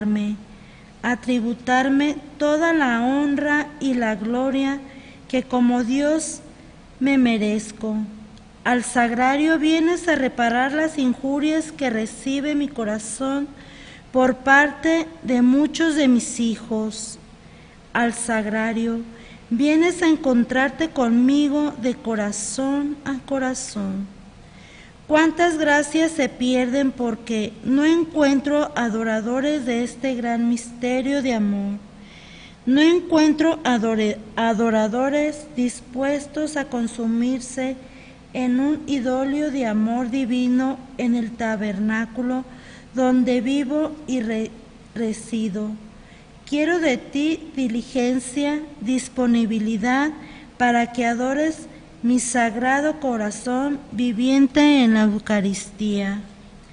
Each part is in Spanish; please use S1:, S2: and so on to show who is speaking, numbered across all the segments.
S1: a tributarme toda la honra y la gloria que como Dios me merezco. Al sagrario vienes a reparar las injurias que recibe mi corazón por parte de muchos de mis hijos. Al sagrario vienes a encontrarte conmigo de corazón a corazón. Cuántas gracias se pierden porque no encuentro adoradores de este gran misterio de amor. No encuentro adoradores dispuestos a consumirse en un idolio de amor divino en el tabernáculo donde vivo y resido. Quiero de ti diligencia, disponibilidad para que adores mi sagrado corazón viviente en la Eucaristía.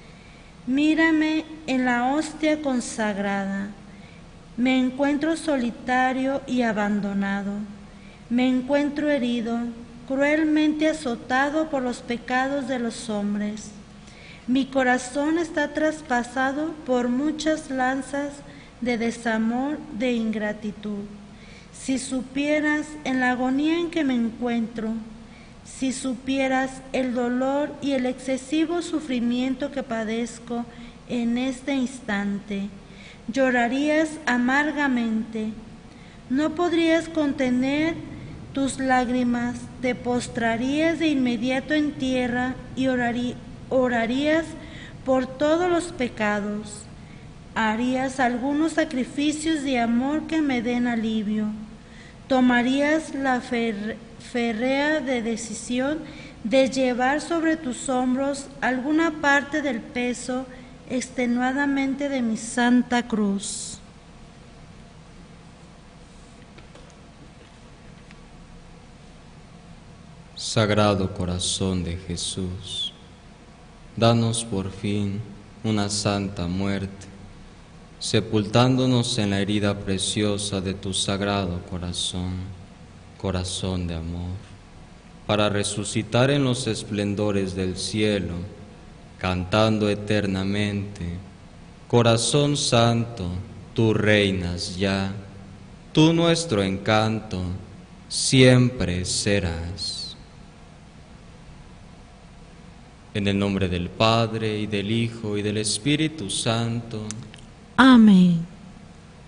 S1: Mírame en la hostia consagrada. Me encuentro solitario y abandonado. Me encuentro herido, cruelmente azotado por los pecados de los hombres. Mi corazón está traspasado por muchas lanzas de desamor, de ingratitud. Si supieras en la agonía en que me encuentro, si supieras el dolor y el excesivo sufrimiento que padezco en este instante, llorarías amargamente. No podrías contener tus lágrimas, te postrarías de inmediato en tierra y orarías por todos los pecados. Harías algunos sacrificios de amor que me den alivio. Tomarías la férrea decisión de llevar sobre tus hombros alguna parte del peso extenuadamente de mi santa cruz.
S2: Sagrado Corazón de Jesús, danos por fin una santa muerte, sepultándonos en la herida preciosa de tu sagrado corazón, corazón de amor, para resucitar en los esplendores del cielo, cantando eternamente: Corazón Santo, tú reinas ya, tú nuestro encanto, siempre serás. En el nombre del Padre, y del Hijo, y del Espíritu Santo.
S1: Amén.